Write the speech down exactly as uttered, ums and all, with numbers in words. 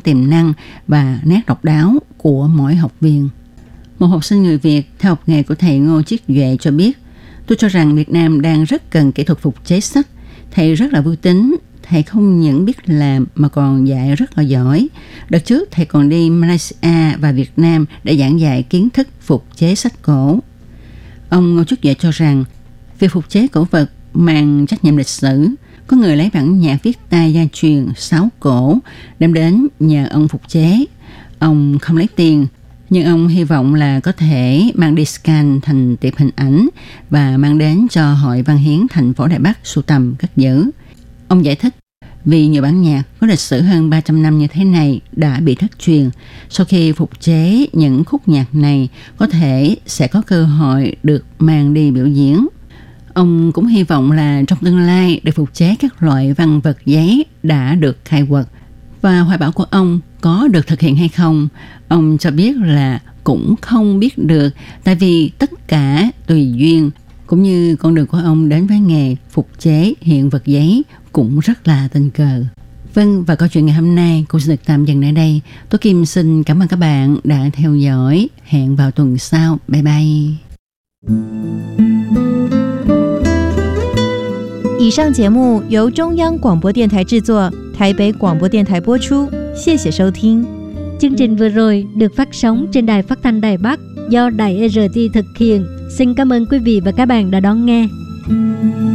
tiềm năng và nét độc đáo của mỗi học viên. Một học sinh người Việt theo học nghề của thầy Ngô Chiết Duệ cho biết, tôi cho rằng Việt Nam đang rất cần kỹ thuật phục chế sách. Thầy rất là vui tính, thầy không những biết làm mà còn dạy rất là giỏi. Đợt trước thầy còn đi Malaysia và Việt Nam để giảng dạy kiến thức phục chế sách cổ. Ông Ngô Chiết Duệ cho rằng việc phục chế cổ vật mang trách nhiệm lịch sử. Có người lấy bản nhạc viết tay gia truyền sáo cổ đem đến nhờ ông phục chế. Ông không lấy tiền, nhưng ông hy vọng là có thể mang đi scan thành tiệp hình ảnh và mang đến cho Hội Văn hiến thành phố Đài Bắc sưu tầm cất giữ. Ông giải thích, vì nhiều bản nhạc có lịch sử hơn ba trăm năm như thế này đã bị thất truyền. Sau khi phục chế những khúc nhạc này, có thể sẽ có cơ hội được mang đi biểu diễn. Ông cũng hy vọng là trong tương lai để phục chế các loại văn vật giấy đã được khai quật. Và hoài bão của ông có được thực hiện hay không, ông cho biết là cũng không biết được, tại vì tất cả tùy duyên, cũng như con đường của ông đến với nghề phục chế hiện vật giấy cũng rất là tình cờ. Vâng, và câu chuyện ngày hôm nay cũng xin được tạm dừng ở đây. Tôi Kim xin cảm ơn các bạn đã theo dõi. Hẹn vào tuần sau. Bye bye. 以上节目由中央广播电台制作，台北广播电台播出。谢谢收听。 Chương trình vừa rồi được phát sóng trên đài phát thanh Đài Bắc do Đài rờ tê thực hiện. Xin cảm ơn quý vị và các bạn đã đón nghe.